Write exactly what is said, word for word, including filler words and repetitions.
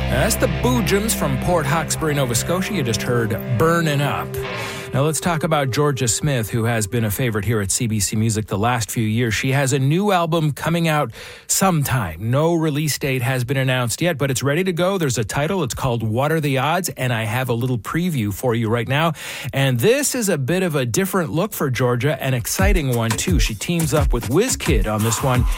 That's the Boojums from Port Hawkesbury, Nova Scotia. You just heard Burnin' Up. Now let's talk about Georgia Smith, who has been a favorite here at C B C Music the last few years. She has a new album coming out sometime. No release date has been announced yet, but it's ready to go. There's a title. It's called What Are the Odds? And I have a little preview for you right now. And this is a bit of a different look for Georgia, an exciting one too. She teams up with WizKid on this one.